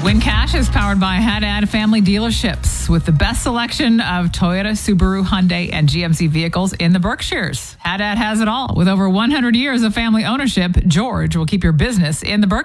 Win Cash is powered by Haddad Family Dealerships with the best selection of Toyota, Subaru, Hyundai, and GMC vehicles in the Berkshires. Haddad has it all. With over 100 years of family ownership, George will keep your business in the Berkshires.